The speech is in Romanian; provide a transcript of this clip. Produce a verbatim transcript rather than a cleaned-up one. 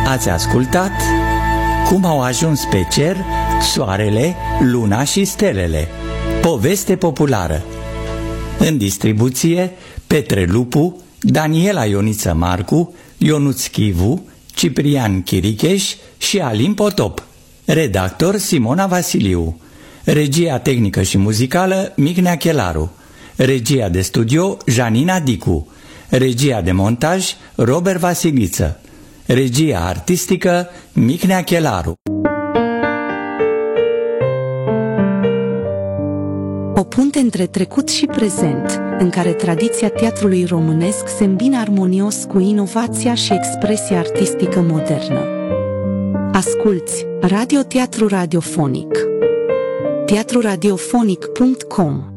Ați ascultat Cum au ajuns pe cer soarele, luna și stelele. Poveste populară. În distribuție Petre Lupu, Daniela Ioniță Marcu, Ionuț Chivu, Ciprian Chiricheș și Alin Potop. Redactor Simona Vasiliu. Regia tehnică și muzicală Mignea Chelaru. Regia de studio Janina Dicu. Regia de montaj Robert Vasiliță. Regia artistică Mignea Chelaru. O punte între trecut și prezent, în care tradiția teatrului românesc se îmbină armonios cu inovația și expresia artistică modernă. Asculți Radio Teatru Radiofonic. teatru radiofonic punct com